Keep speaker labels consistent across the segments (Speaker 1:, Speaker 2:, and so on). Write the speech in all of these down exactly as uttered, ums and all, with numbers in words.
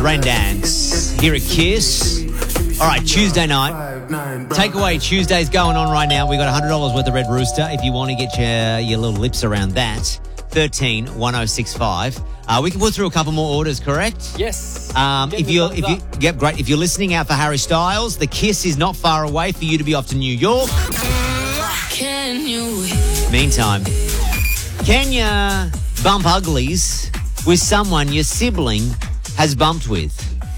Speaker 1: Rain Dance here at Kiss. All right, Tuesday night. Takeaway Tuesday's going on right now. We got one hundred dollars worth of Red Rooster if you want to get your, your little lips around that. thirteen one oh six five. Uh, we can put through a couple more orders, correct?
Speaker 2: Yes.
Speaker 1: Um, if you're, if you, yep, great. If you're listening out for Harry Styles, the Kiss is not far away for you to be off to New York.
Speaker 3: Can you?
Speaker 1: Meantime, can you bump uglies with someone your sibling has bumped with?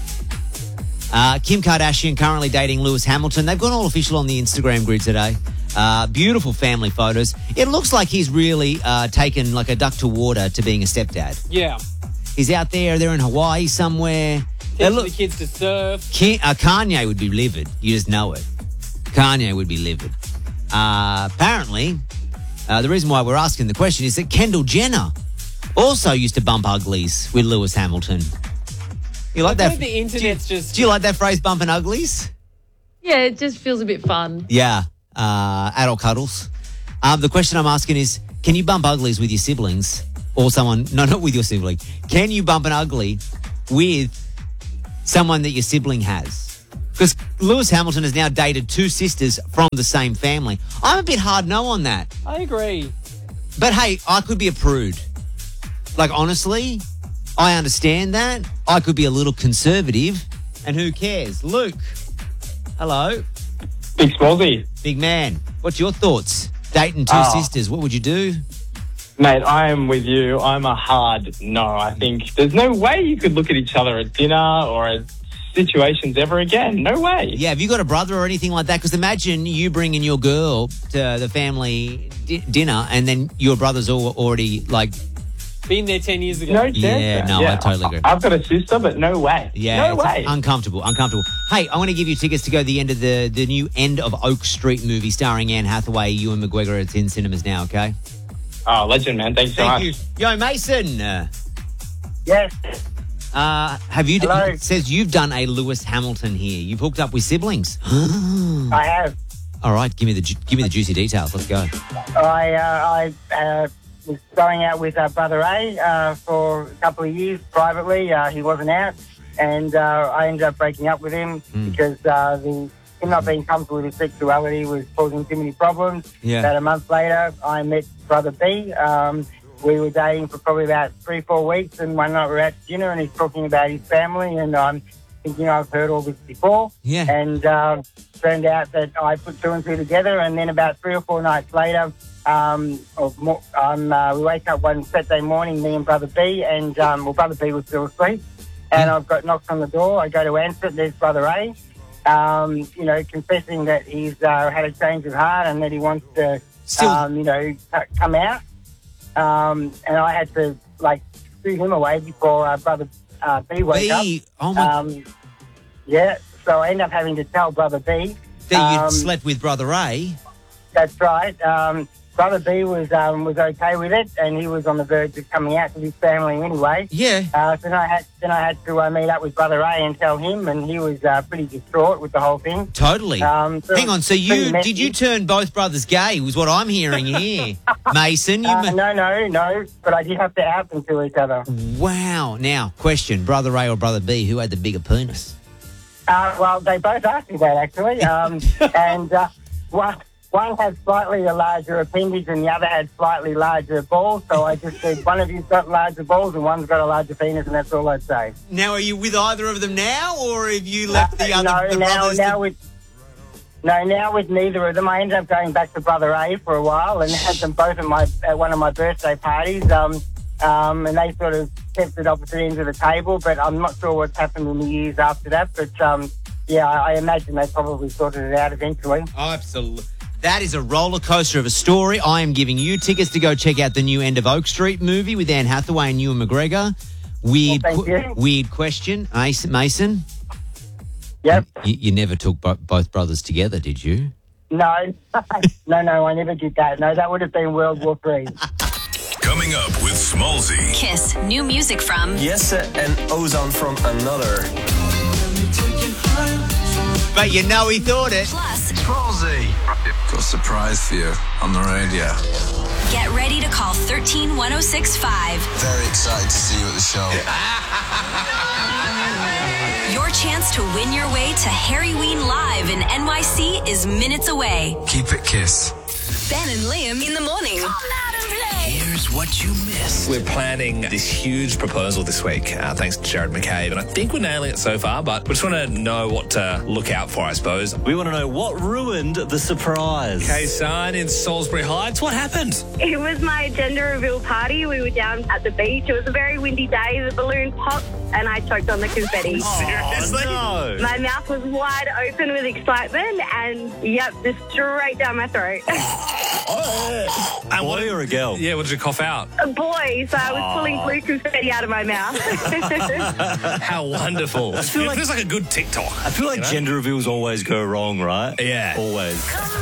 Speaker 1: Uh, Kim Kardashian currently dating Lewis Hamilton. They've gone all official on the Instagram grid today. Uh, beautiful family photos. It looks like he's really uh, taken like a duck to water to being a stepdad.
Speaker 2: Yeah.
Speaker 1: He's out there. They're in Hawaii somewhere. They
Speaker 2: Teaching
Speaker 1: look,
Speaker 2: the kids to surf.
Speaker 1: Ki- uh, Kanye would be livid. You just know it. Kanye would be livid. Uh, apparently, uh, the reason why we're asking the question is that Kendall Jenner also used to bump uglies with Lewis Hamilton. You like
Speaker 2: I
Speaker 1: that?
Speaker 2: think the internet's
Speaker 1: do you,
Speaker 2: just...
Speaker 1: Do you like that phrase, bumping uglies?
Speaker 4: Yeah, it just feels a bit fun.
Speaker 1: Yeah. Uh, adult cuddles. Um, the question I'm asking is, can you bump uglies with your siblings or someone? No, not with your sibling. Can you bump an ugly with someone that your sibling has? Because Lewis Hamilton has now dated two sisters from the same family. I'm a bit hard no on that.
Speaker 2: I agree.
Speaker 1: But hey, I could be a prude. Like, honestly, I understand that. I could be a little conservative. And who cares? Luke, hello.
Speaker 5: Big Smallsy.
Speaker 1: Big man. What's your thoughts? Dating two
Speaker 5: Oh.
Speaker 1: sisters, what would you do?
Speaker 5: Mate, I am with you. I'm a hard no. I think there's no way you could look at each other at dinner or at situations ever again. No way.
Speaker 1: Yeah, have you got a brother or anything like that? Because imagine you bringing your girl to the family di- dinner and then your brother's all already like...
Speaker 2: Been there ten years ago.
Speaker 5: No chance.
Speaker 1: Yeah,
Speaker 5: man.
Speaker 1: no, I totally agree.
Speaker 5: I've got a sister, but no way.
Speaker 1: Yeah,
Speaker 5: no
Speaker 1: it's
Speaker 5: way.
Speaker 1: uncomfortable, uncomfortable. Hey, I want to give you tickets to go to the end of the, the new End of Oak Street movie starring Anne Hathaway, Ewan McGregor. It's in cinemas now, okay?
Speaker 5: Oh, legend, man. Thanks so
Speaker 1: Thank
Speaker 5: much.
Speaker 1: you. Yo, Mason. Uh,
Speaker 6: Yes,
Speaker 1: uh, have you...
Speaker 6: Hello.
Speaker 1: It says you've done a Lewis Hamilton here. You've hooked up with siblings.
Speaker 6: I have.
Speaker 1: All right, give me the ju- give me the juicy details. Let's go.
Speaker 6: I uh, I uh, was going out with uh, Brother Ray uh, for a couple of years privately. Uh, he wasn't out, and uh, I ended up breaking up with him
Speaker 1: Mm.
Speaker 6: because uh, the him not being comfortable with his sexuality was causing too many problems.
Speaker 1: Yeah.
Speaker 6: About a month later, I met Brother B. Um, we were dating for probably about three, four weeks, and one night we were at dinner, and he's talking about his family, and I'm thinking I've heard all this before.
Speaker 1: Yeah.
Speaker 6: And uh, turned out that I put two and two together, and then about three or four nights later, um, or more, um, uh, we wake up one Saturday morning, me and Brother B, and um, well, Brother B was still asleep, and I've got knocks on the door. I go to answer it. There's Brother A, um, you know, confessing that he's uh, had a change of heart and that he wants to,
Speaker 1: Still-
Speaker 6: um, you know, c- come out. Um, and I had to like shoot him away before uh, Brother uh, B woke
Speaker 1: B,
Speaker 6: up.
Speaker 1: oh my...
Speaker 6: Um, yeah, so I ended up having to tell Brother B.
Speaker 1: that you
Speaker 6: um,
Speaker 1: slept with Brother Ray.
Speaker 6: That's right. Um, Brother B was um, was okay with it, and he was on the verge of coming out to his family anyway.
Speaker 1: Yeah.
Speaker 6: Uh, so then I had then I had to uh, meet up with Brother Ray and tell him, and he was uh, pretty distraught with the whole thing.
Speaker 1: Totally.
Speaker 6: Um, so
Speaker 1: Hang on, so
Speaker 6: pretty
Speaker 1: you
Speaker 6: messy.
Speaker 1: did you turn both brothers gay? Was what I'm hearing here, Mason. You
Speaker 6: Uh,
Speaker 1: ma-
Speaker 6: no, no, no. But I did have to out them to each other.
Speaker 1: Wow. Now, question: Brother Ray or Brother B? Who had the bigger penis?
Speaker 6: Uh, well, they both asked me that actually, um, and uh, one one had slightly a larger appendage, and the other had slightly larger balls. So I just said one of you's got larger balls, and one's got a larger penis, and that's all I'd say.
Speaker 1: Now, are you with either of them now, or have you left the
Speaker 6: Uh,
Speaker 1: other
Speaker 6: no,
Speaker 1: the
Speaker 6: now,
Speaker 1: brothers?
Speaker 6: now
Speaker 1: to-
Speaker 6: with no, now with neither of them. I ended up going back to Brother A for a while, and had them both at my at one of my birthday parties. Um, um, and they sort of kept at opposite ends of the table, but I'm not sure what's happened in the years after that. But um, yeah, I, I imagine they probably sorted it out eventually.
Speaker 1: Absolutely. That is a roller coaster of a story. I am giving you tickets to go check out the new End of Oak Street movie with Anne Hathaway and Ewan McGregor. Weird,
Speaker 6: Well, thank
Speaker 1: que-
Speaker 6: you.
Speaker 1: weird question, Mason. Mason,
Speaker 6: Yep.
Speaker 1: you, you never took bo- both brothers together, did you?
Speaker 6: No, no, no, I never did that. No, that would have been World War Three.
Speaker 7: Coming up with Smallsy.
Speaker 3: Kiss. New music from
Speaker 8: Yes and Ozone from Another.
Speaker 1: But you know he thought it.
Speaker 3: Plus.
Speaker 7: Smallsy. Got a surprise for you on the radio.
Speaker 3: Get ready to call thirteen one oh six five.
Speaker 8: Very excited to see you at the show.
Speaker 3: chance to win your way to Harry Ween Live in N Y C is minutes away.
Speaker 7: Keep it Kiss.
Speaker 3: Ben and Liam in the morning.
Speaker 9: Here's what you missed. We're planning this huge proposal this week, uh, thanks to Jared McCabe, and I think we're nailing it so far, but we just want to know what to look out for, I suppose.
Speaker 10: We want to know what ruined the surprise.
Speaker 9: Okay, son, in Salisbury Heights, what happened?
Speaker 11: It was my gender reveal party. We were down at the beach. It was a very windy day. The balloon popped and I choked on the confetti.
Speaker 9: Seriously?
Speaker 10: No.
Speaker 11: My mouth was wide open with excitement and, yep, just straight down my throat.
Speaker 9: And
Speaker 10: Boy or a girl?
Speaker 9: Yeah, what did you cough out?
Speaker 11: A boy, so I was pulling blue confetti out of my mouth.
Speaker 9: How wonderful. It
Speaker 10: feel like-
Speaker 9: feels like a good TikTok.
Speaker 10: I feel like
Speaker 9: You know?
Speaker 10: gender reveals always go wrong, right?
Speaker 9: Yeah.
Speaker 10: Always.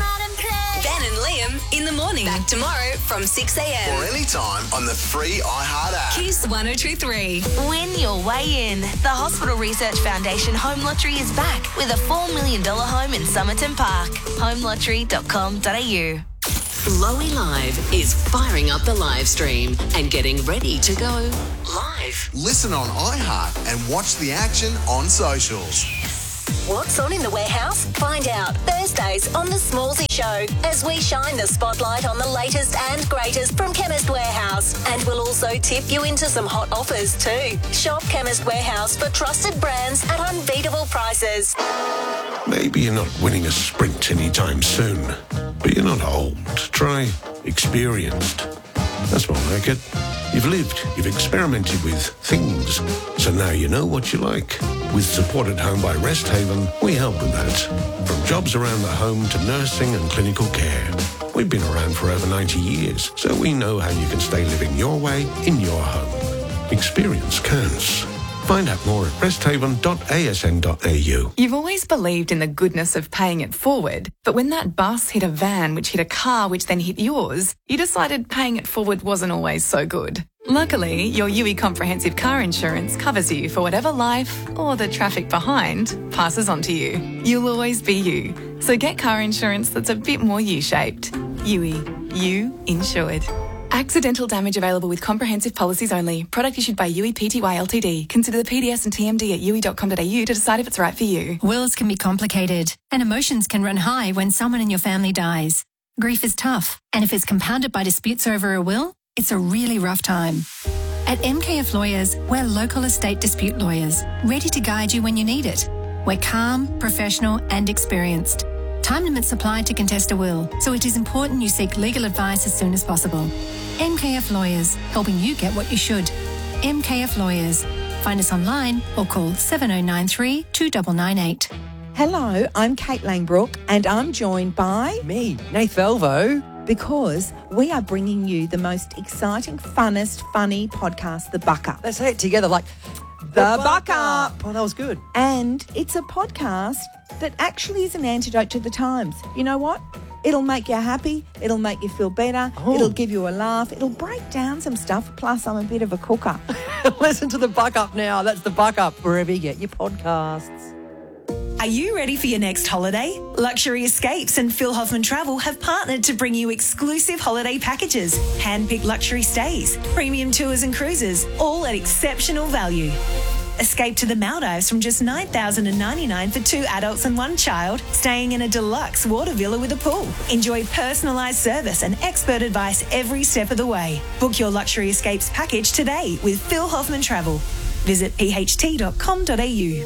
Speaker 3: Ben and Liam in the morning. Back tomorrow from six a.m.
Speaker 12: Or anytime on the free iHeart app.
Speaker 3: Kiss one oh two three.
Speaker 13: Win your way in. The Hospital Research Foundation Home Lottery is back with a four million dollars home in Somerton Park. home lottery dot com dot a u.
Speaker 14: Lowy Live is firing up the live stream and getting ready to go live.
Speaker 12: Listen on iHeart and watch the action on socials.
Speaker 15: What's on in the warehouse? Find out Thursdays on The Smallsy Show as we shine the spotlight on the latest and greatest from Chemist Warehouse. And we'll also tip you into some hot offers too. Shop Chemist Warehouse for trusted brands at unbeatable prices.
Speaker 16: Maybe you're not winning a sprint anytime soon, but you're not old. Try experienced. That's more like it. You've lived, you've experimented with things, so now you know what you like. With Support at Home by Rest Haven, we help with that. From jobs around the home to nursing and clinical care. We've been around for over ninety years, so we know how you can stay living your way in your home. Experience counts. Find out more at rest haven dot a s n dot a u.
Speaker 17: You've always believed in the goodness of paying it forward, but when that bus hit a van which hit a car which then hit yours, you decided paying it forward wasn't always so good. Luckily, your U I Comprehensive Car Insurance covers you for whatever life, or the traffic behind, passes on to you. You'll always be you. So get car insurance that's a bit more U-shaped. U I. You insured. Accidental damage available with comprehensive policies only. Product issued by U I P T Y Ltd. Consider the P D S and T M D at u i dot com dot a u to decide if it's right for you.
Speaker 18: Wills can be complicated, and emotions can run high when someone in your family dies. Grief is tough, and if it's compounded by disputes over a will, it's a really rough time. At M K F Lawyers, we're local estate dispute lawyers, ready to guide you when you need it. We're calm, professional, and experienced. Time limits apply to contest a will, so it is important you seek legal advice as soon as possible. M K F Lawyers, helping you get what you should. M K F Lawyers. Find us online or call seven oh nine three, two nine nine eight.
Speaker 19: Hello, I'm Kate Langbrook and I'm joined by...
Speaker 20: Me, Nath Velvo.
Speaker 19: Because we are bringing you the most exciting, funnest, funny podcast, The Buck Up.
Speaker 20: Let's say it together like...
Speaker 19: The, the Buck Up.
Speaker 20: Oh, that was good.
Speaker 19: And it's a podcast that actually is an antidote to the times. You know what? It'll make you happy. It'll make you feel better. Oh. It'll give you a laugh. It'll break down some stuff. Plus, I'm a bit of a cooker.
Speaker 20: Listen to The Buck Up now. That's The Buck Up, wherever you get your podcasts.
Speaker 21: Are you ready for your next holiday? Luxury Escapes and Phil Hoffman Travel have partnered to bring you exclusive holiday packages, hand-picked luxury stays, premium tours and cruises, all at exceptional value. Escape to the Maldives from just nine thousand ninety-nine dollars for two adults and one child, staying in a deluxe water villa with a pool. Enjoy personalised service and expert advice every step of the way. Book your Luxury Escapes package today with Phil Hoffman Travel. Visit p h t dot com dot a u.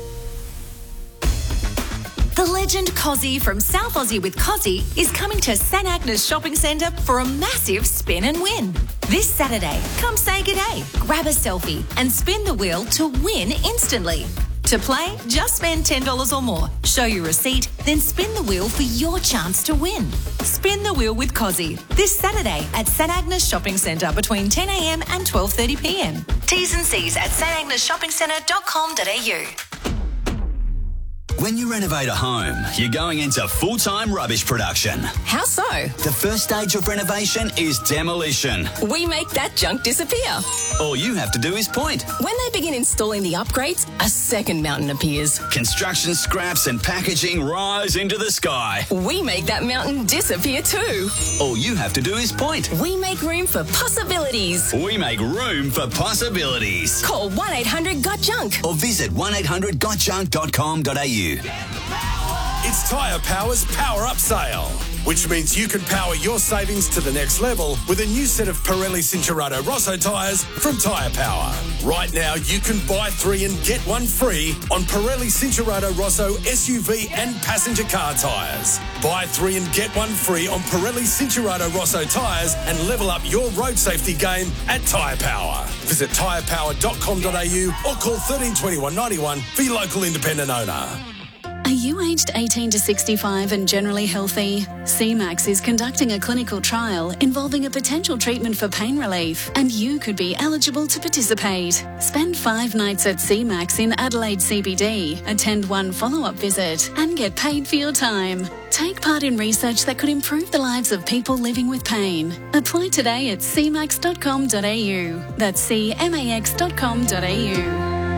Speaker 3: The legend Cozzy from South Aussie with Cozzy is coming to St Agnes Shopping Centre for a massive spin and win. This Saturday, come say g'day, grab a selfie and spin the wheel to win instantly. To play, just spend ten dollars or more, show your receipt, then spin the wheel for your chance to win. Spin the wheel with Cozzy this Saturday at St Agnes Shopping Centre between ten a m and twelve thirty p m. T's and C's at st agnes shopping centre dot com dot a u.
Speaker 22: When you renovate a home, you're going into full-time rubbish production.
Speaker 14: How so?
Speaker 22: The first stage of renovation is demolition.
Speaker 14: We make that junk disappear.
Speaker 22: All you have to do is point.
Speaker 2: When they begin installing the upgrades, a second mountain appears.
Speaker 22: Construction scraps and packaging rise into the sky.
Speaker 2: We make that mountain disappear too.
Speaker 22: All you have to do is point.
Speaker 2: We make room for possibilities.
Speaker 22: We make room for possibilities.
Speaker 2: Call one eight hundred got junk
Speaker 22: or visit one eight hundred got junk dot com dot a u.
Speaker 4: It's Tyre Power's Power Up Sale, which means you can power your savings to the next level with a new set of Pirelli Cincherato Rosso tyres from Tyre Power. Right now, you can buy three and get one free on Pirelli Cincherato Rosso S U V and passenger car tyres. Buy three and get one free on Pirelli Cincherato Rosso tyres and level up your road safety game at Tyre Power. Visit tyre power dot com dot a u or call thirteen twenty-one ninety-one for your local independent owner.
Speaker 23: Are you aged eighteen to sixty-five and generally healthy? C MAX is conducting a clinical trial involving a potential treatment for pain relief, and you could be eligible to participate. Spend five nights at C MAX in Adelaide C B D, attend one follow-up visit, and get paid for your time. Take part in research that could improve the lives of people living with pain. Apply today at c max dot com dot a u. That's c max dot com dot a u.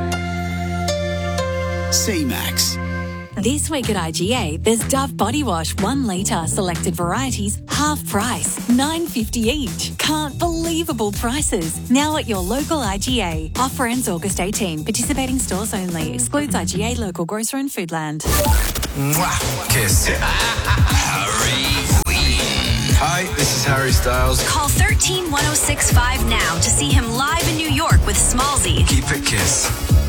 Speaker 22: C MAX.
Speaker 24: This week at I G A, there's Dove Body Wash, one litre, selected varieties, half price, nine fifty each. Can't believable prices. Now at your local I G A. Offer ends August eighteenth. Participating stores only. Excludes I G A local grocer and Foodland.
Speaker 7: Mwah. Kiss. Harry Queen. Hi, this is Harry Styles.
Speaker 3: Call one three one oh six five now to see him live in New York with Smallzy.
Speaker 7: Keep it Kiss.